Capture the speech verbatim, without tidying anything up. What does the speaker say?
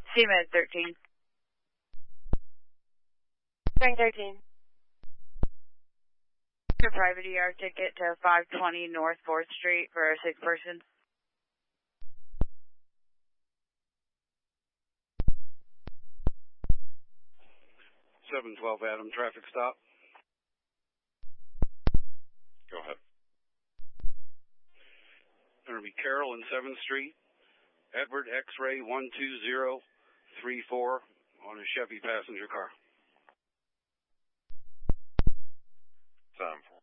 C M E D thirteen. Spring thirteen. Your private E R ticket to five twenty North fourth Street for a sick person. seven twelve Adam, traffic stop. Go ahead. Going to be Carroll and seventh Street. Edward X-ray one two zero three four on a Chevy passenger car. Time for